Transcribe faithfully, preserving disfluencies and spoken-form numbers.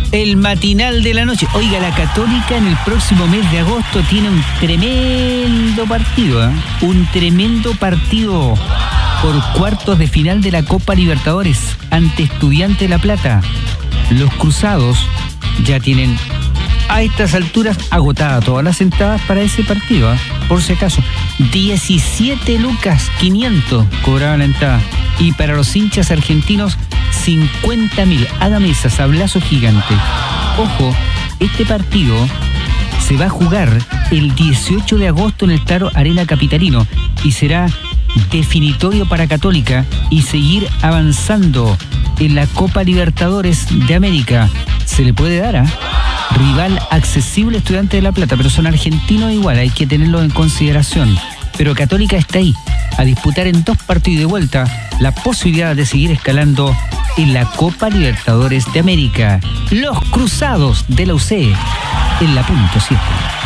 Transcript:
El matinal de la noche. Oiga, la Católica en el próximo mes de agosto tiene un tremendo partido, ¿eh? Un tremendo partido por cuartos de final de la Copa Libertadores ante Estudiantes de La Plata. Los cruzados ya tienen a estas alturas agotadas todas las entradas para ese partido, ¿eh? Por si acaso, diecisiete lucas quinientos cobraba la entrada. Y para los hinchas argentinos, cincuenta mil. Hágame esa, sablazo gigante. Ojo, este partido se va a jugar el dieciocho de agosto en el Claro Arena Capitalino y será definitorio para Católica y seguir avanzando en la Copa Libertadores de América. Se le puede dar a rival accesible Estudiantes de La Plata, pero son argentinos igual, hay que tenerlo en consideración. Pero Católica está ahí, a disputar en dos partidos de vuelta la posibilidad de seguir escalando en la Copa Libertadores de América. Los Cruzados de la U C en la punto siete.